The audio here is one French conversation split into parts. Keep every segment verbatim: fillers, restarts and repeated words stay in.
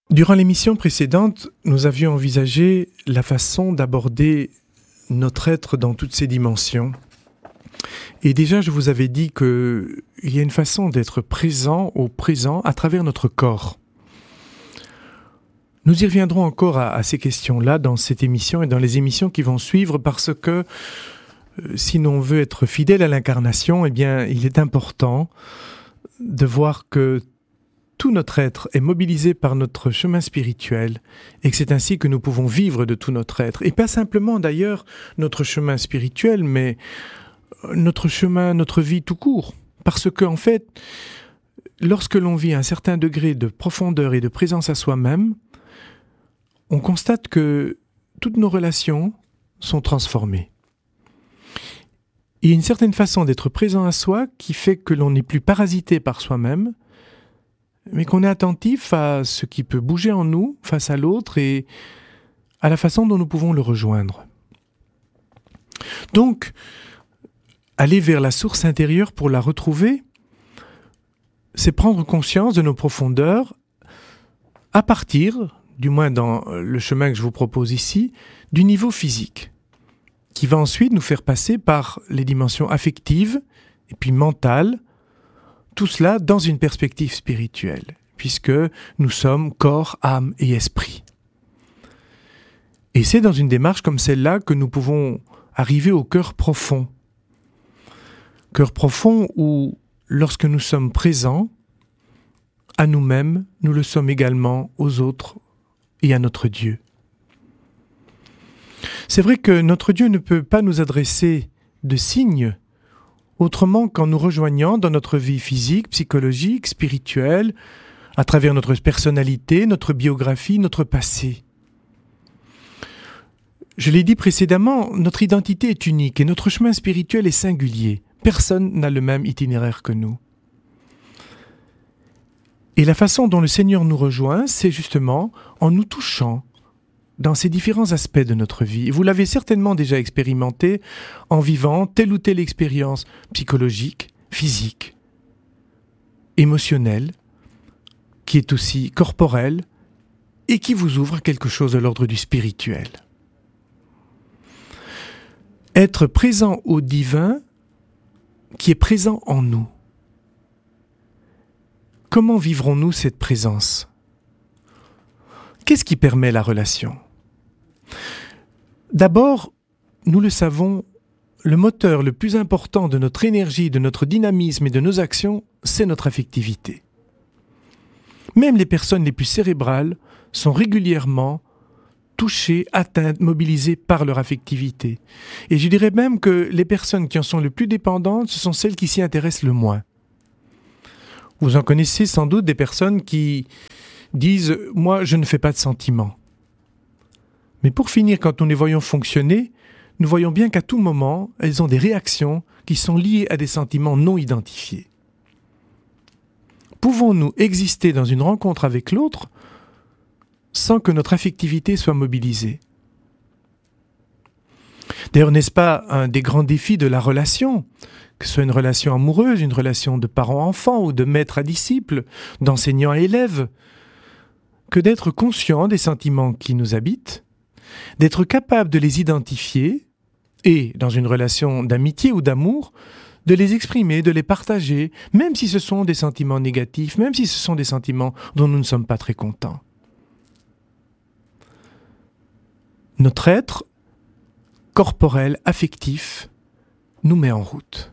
Durant l'émission précédente, nous avions envisagé la façon d'aborder notre être dans toutes ses dimensions. Et déjà, je vous avais dit qu'il y a une façon d'être présent au présent à travers notre corps. Nous y reviendrons encore à, à ces questions-là dans cette émission et dans les émissions qui vont suivre parce que euh, si l'on veut être fidèle à l'incarnation, eh bien, il est important de voir que tout notre être est mobilisé par notre chemin spirituel et que c'est ainsi que nous pouvons vivre de tout notre être. Et pas simplement d'ailleurs notre chemin spirituel, mais notre chemin, notre vie tout court. Parce qu'en fait, lorsque l'on vit un certain degré de profondeur et de présence à soi-même, on constate que toutes nos relations sont transformées. Il y a une certaine façon d'être présent à soi qui fait que l'on n'est plus parasité par soi-même, mais qu'on est attentif à ce qui peut bouger en nous face à l'autre et à la façon dont nous pouvons le rejoindre. Donc, aller vers la source intérieure pour la retrouver, c'est prendre conscience de nos profondeurs à partir, du moins dans le chemin que je vous propose ici, du niveau physique, qui va ensuite nous faire passer par les dimensions affectives et puis mentales, tout cela dans une perspective spirituelle, puisque nous sommes corps, âme et esprit. Et c'est dans une démarche comme celle-là que nous pouvons arriver au cœur profond. Cœur profond où, lorsque nous sommes présents, à nous-mêmes, nous le sommes également aux autres et à notre Dieu. C'est vrai que notre Dieu ne peut pas nous adresser de signes autrement qu'en nous rejoignant dans notre vie physique, psychologique, spirituelle, à travers notre personnalité, notre biographie, notre passé. Je l'ai dit précédemment, notre identité est unique et notre chemin spirituel est singulier. Personne n'a le même itinéraire que nous. Et la façon dont le Seigneur nous rejoint, c'est justement en nous touchant dans ces différents aspects de notre vie. Vous l'avez certainement déjà expérimenté en vivant telle ou telle expérience psychologique, physique, émotionnelle, qui est aussi corporelle et qui vous ouvre quelque chose de l'ordre du spirituel. Être présent au divin qui est présent en nous. Comment vivrons-nous cette présence ? Qu'est-ce qui permet la relation ? D'abord, nous le savons, le moteur le plus important de notre énergie, de notre dynamisme et de nos actions, c'est notre affectivité. Même les personnes les plus cérébrales sont régulièrement touchées, atteintes, mobilisées par leur affectivité. Et je dirais même que les personnes qui en sont le plus dépendantes, ce sont celles qui s'y intéressent le moins. Vous en connaissez sans doute des personnes qui disent « moi, je ne fais pas de sentiments ». Mais pour finir, quand nous les voyons fonctionner, nous voyons bien qu'à tout moment, elles ont des réactions qui sont liées à des sentiments non identifiés. Pouvons-nous exister dans une rencontre avec l'autre sans que notre affectivité soit mobilisée ? D'ailleurs, n'est-ce pas un des grands défis de la relation ? Que ce soit une relation amoureuse, une relation de parent-enfant ou de maître à disciple, d'enseignant à élève, que d'être conscient des sentiments qui nous habitent, d'être capable de les identifier et, dans une relation d'amitié ou d'amour, de les exprimer, de les partager, même si ce sont des sentiments négatifs, même si ce sont des sentiments dont nous ne sommes pas très contents. Notre être corporel, affectif, nous met en route.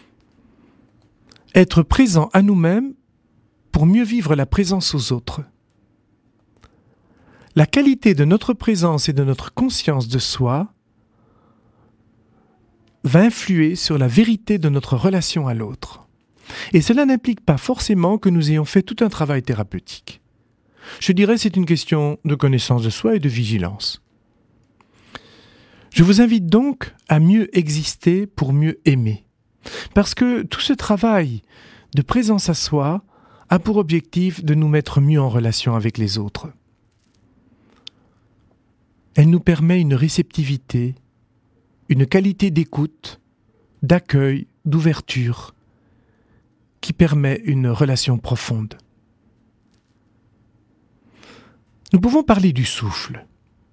Être présent à nous-mêmes pour mieux vivre la présence aux autres. La qualité de notre présence et de notre conscience de soi va influer sur la vérité de notre relation à l'autre. Et cela n'implique pas forcément que nous ayons fait tout un travail thérapeutique. Je dirais que c'est une question de connaissance de soi et de vigilance. Je vous invite donc à mieux exister pour mieux aimer. Parce que tout ce travail de présence à soi a pour objectif de nous mettre mieux en relation avec les autres. Elle nous permet une réceptivité, une qualité d'écoute, d'accueil, d'ouverture, qui permet une relation profonde. Nous pouvons parler du souffle.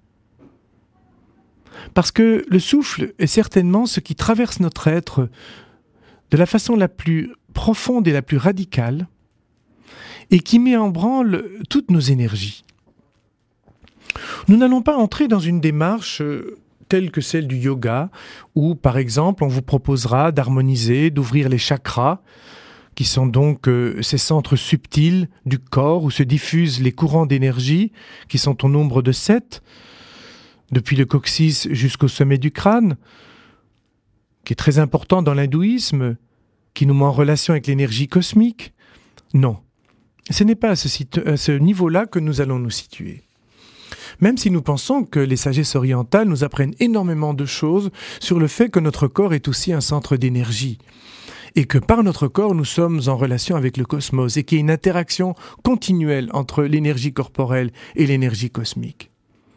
Parce que le souffle est certainement ce qui traverse notre être de la façon la plus profonde et la plus radicale et qui met en branle toutes nos énergies. Nous n'allons pas entrer dans une démarche telle que celle du yoga où, par exemple, on vous proposera d'harmoniser, d'ouvrir les chakras, qui sont donc euh, ces centres subtils du corps où se diffusent les courants d'énergie, qui sont au nombre de sept, depuis le coccyx jusqu'au sommet du crâne, qui est très important dans l'hindouisme, qui nous met en relation avec l'énergie cosmique. Non, ce n'est pas à ce, situ- à ce niveau-là que nous allons nous situer. Même si nous pensons que les sagesses orientales nous apprennent énormément de choses sur le fait que notre corps est aussi un centre d'énergie et que par notre corps, nous sommes en relation avec le cosmos et qu'il y a une interaction continuelle entre l'énergie corporelle et l'énergie cosmique.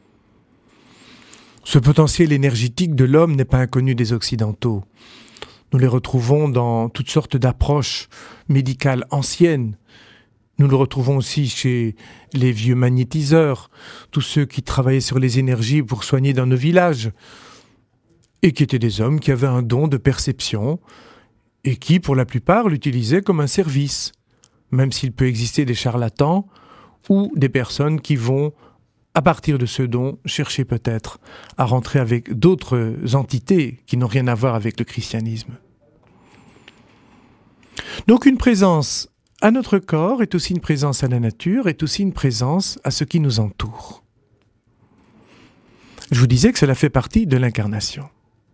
Ce potentiel énergétique de l'homme n'est pas inconnu des Occidentaux. Nous les retrouvons dans toutes sortes d'approches médicales anciennes. Nous le retrouvons aussi chez les vieux magnétiseurs, tous ceux qui travaillaient sur les énergies pour soigner dans nos villages, et qui étaient des hommes qui avaient un don de perception, et qui, pour la plupart, l'utilisaient comme un service, même s'il peut exister des charlatans ou des personnes qui vont, à partir de ce don, chercher peut-être à rentrer avec d'autres entités qui n'ont rien à voir avec le christianisme. Donc une présence à notre corps est aussi une présence à la nature, est aussi une présence à ce qui nous entoure. Je vous disais que cela fait partie de l'incarnation.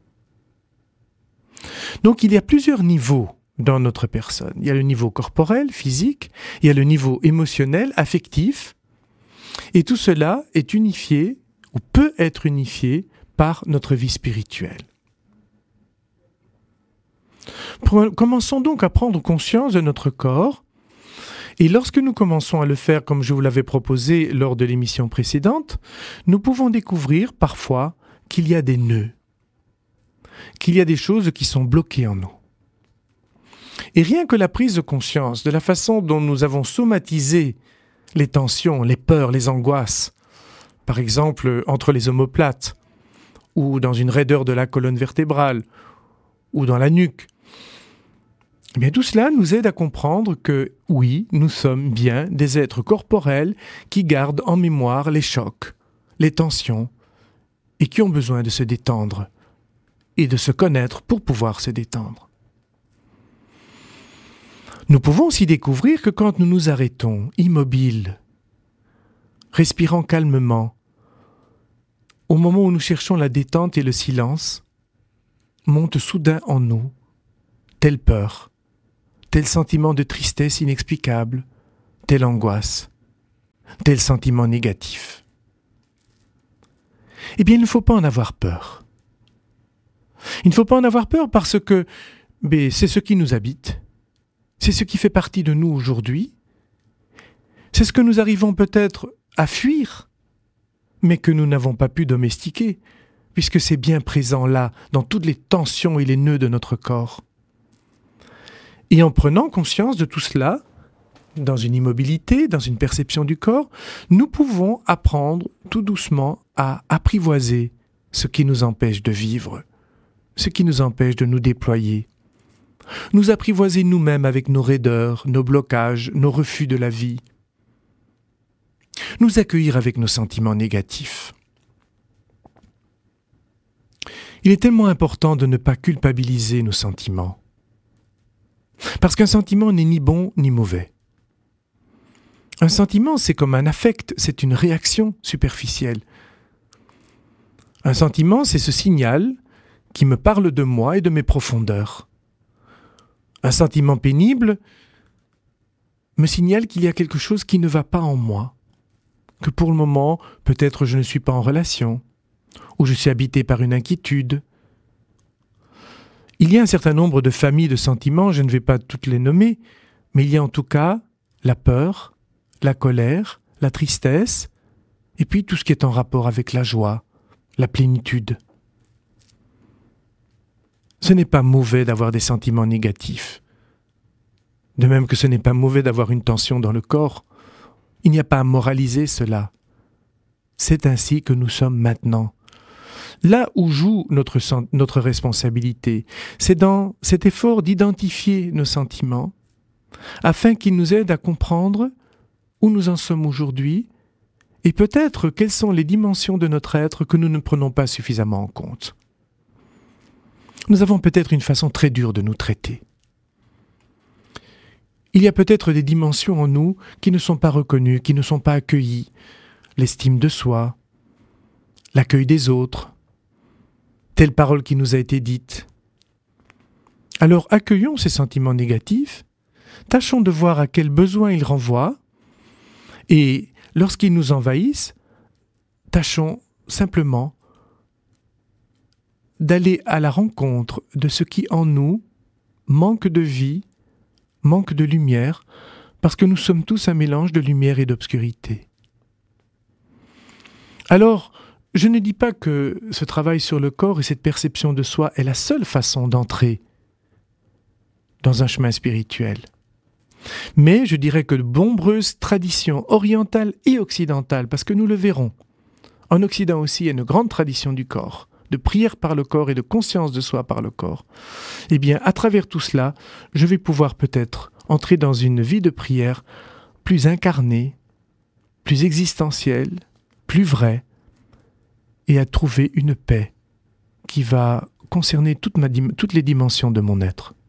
Donc il y a plusieurs niveaux dans notre personne. Il y a le niveau corporel, physique, il y a le niveau émotionnel, affectif, et tout cela est unifié, ou peut être unifié, par notre vie spirituelle. Commençons donc à prendre conscience de notre corps, et lorsque nous commençons à le faire comme je vous l'avais proposé lors de l'émission précédente, nous pouvons découvrir parfois qu'il y a des nœuds, qu'il y a des choses qui sont bloquées en nous. Et rien que la prise de conscience de la façon dont nous avons somatisé les tensions, les peurs, les angoisses, par exemple entre les omoplates, ou dans une raideur de la colonne vertébrale, ou dans la nuque, eh bien, tout cela nous aide à comprendre que, oui, nous sommes bien des êtres corporels qui gardent en mémoire les chocs, les tensions, et qui ont besoin de se détendre et de se connaître pour pouvoir se détendre. Nous pouvons aussi découvrir que quand nous nous arrêtons, immobiles, respirant calmement, au moment où nous cherchons la détente et le silence, monte soudain en nous telle peur, tel sentiment de tristesse inexplicable, telle angoisse, tel sentiment négatif. Eh bien, il ne faut pas en avoir peur. Il ne faut pas en avoir peur parce que mais c'est ce qui nous habite, c'est ce qui fait partie de nous aujourd'hui, c'est ce que nous arrivons peut-être à fuir, mais que nous n'avons pas pu domestiquer, puisque c'est bien présent là, dans toutes les tensions et les nœuds de notre corps. Et en prenant conscience de tout cela, dans une immobilité, dans une perception du corps, nous pouvons apprendre tout doucement à apprivoiser ce qui nous empêche de vivre, ce qui nous empêche de nous déployer. Nous apprivoiser nous-mêmes avec nos raideurs, nos blocages, nos refus de la vie. Nous accueillir avec nos sentiments négatifs. Il est tellement important de ne pas culpabiliser nos sentiments. Parce qu'un sentiment n'est ni bon ni mauvais. Un sentiment, c'est comme un affect, c'est une réaction superficielle. Un sentiment, c'est ce signal qui me parle de moi et de mes profondeurs. Un sentiment pénible me signale qu'il y a quelque chose qui ne va pas en moi, que pour le moment, peut-être je ne suis pas en relation, ou je suis habité par une inquiétude. Il y a un certain nombre de familles de sentiments, je ne vais pas toutes les nommer, mais il y a en tout cas la peur, la colère, la tristesse, et puis tout ce qui est en rapport avec la joie, la plénitude. Ce n'est pas mauvais d'avoir des sentiments négatifs. De même que ce n'est pas mauvais d'avoir une tension dans le corps. Il n'y a pas à moraliser cela. c'est ainsi que nous sommes maintenant. Là où joue notre, notre responsabilité, c'est dans cet effort d'identifier nos sentiments, afin qu'ils nous aident à comprendre où nous en sommes aujourd'hui et peut-être quelles sont les dimensions de notre être que nous ne prenons pas suffisamment en compte. Nous avons peut-être une façon très dure de nous traiter. Il y a peut-être des dimensions en nous qui ne sont pas reconnues, qui ne sont pas accueillies. L'estime de soi, l'accueil des autres, telle parole qui nous a été dite. Alors accueillons ces sentiments négatifs, tâchons de voir à quels besoins ils renvoient, et lorsqu'ils nous envahissent, tâchons simplement d'aller à la rencontre de ce qui en nous manque de vie, manque de lumière, parce que nous sommes tous un mélange de lumière et d'obscurité. Alors, je ne dis pas que ce travail sur le corps et cette perception de soi est la seule façon d'entrer dans un chemin spirituel. Mais je dirais que de nombreuses traditions orientales et occidentales, parce que nous le verrons, en Occident aussi il y a une grande tradition du corps, de prière par le corps et de conscience de soi par le corps. Eh bien, à travers tout cela, je vais pouvoir peut-être entrer dans une vie de prière plus incarnée, plus existentielle, plus vraie, et à trouver une paix qui va concerner toute ma, toutes les dimensions de mon être.